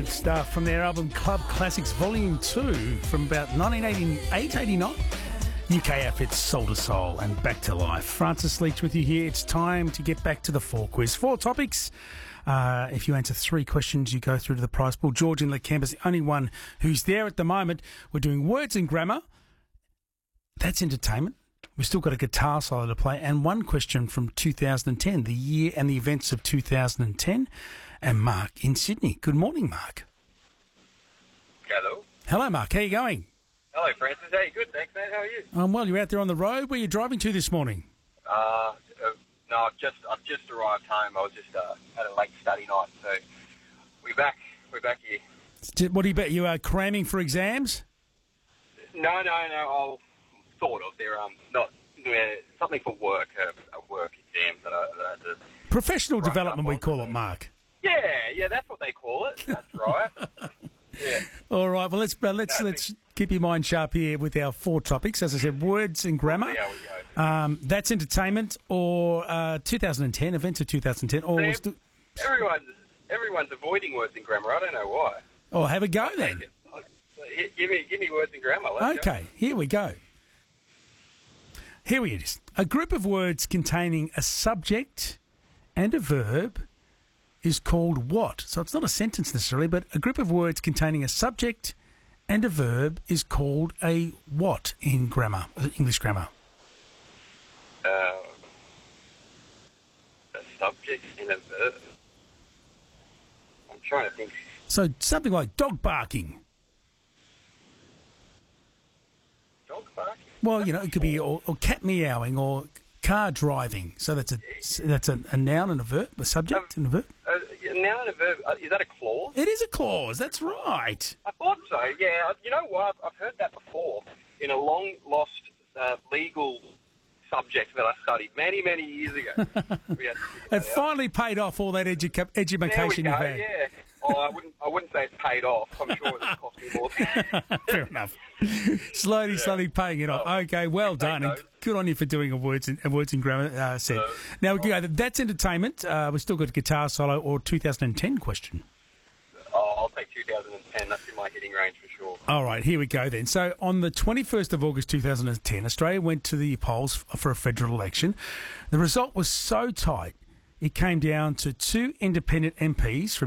Good stuff from their album Club Classics Volume 2 from about 1988-89. UK outfits Soul to Soul and Back to Life. Francis Leach with you here. It's time to get back to the 4 quiz. 4 topics. If you answer 3 questions, you go through to the prize pool. George in Lakemba is the only one who's there at the moment. We're doing words and grammar. That's entertainment. We've still got a guitar solo to play and 1 question from 2010, the year and the events of 2010. And Mark in Sydney. Good morning, Mark. Hello. Hello, Mark. How are you going? Hello, Francis. Hey, good, thanks, mate. How are you? Well, you're out there on the road. Where are you driving to this morning? No, I've just arrived home. I was just had a late study night, so we're back here. What do you bet? You are cramming for exams? No. I'll sort of. They're not something for work, a work exam that I had to. Professional development, we call it, Mark. Yeah, that's what they call it. That's right. Yeah. All right. Well, let's keep your mind sharp here with our 4 topics. As I said, words and grammar. Yeah, we go. That's entertainment or 2010 events of 2010. Or everyone's avoiding words and grammar. I don't know why. Oh, have a go then. Give me words and grammar. Let's go. Here we go. Here it is. A group of words containing a subject and a verb is called what? So it's not a sentence necessarily, but a group of words containing a subject and a verb is called a what in grammar, English grammar? A subject and a verb. I'm trying to think. So something like dog barking. Dog barking? Well, it could be or cat meowing or car driving. So that's a noun and a verb, a subject and a verb. A noun and a verb. Is that a clause? It is a clause. That's right. I thought so. Yeah. You know what? I've heard that before in a long lost legal subject that I studied many years ago. It finally paid off all that education you've had. Yeah. Oh, I wouldn't say it's paid off. I'm sure it's cost me more. Fair enough. Slowly paying it off. Okay, well done. And good on you for doing a words and grammar set. Now, that's entertainment. We've still got a guitar solo or 2010 question. Oh, I'll take 2010. That's in my hitting range for sure. All right, here we go then. So on the 21st of August 2010, Australia went to the polls for a federal election. The result was so tight, it came down to 2 independent MPs from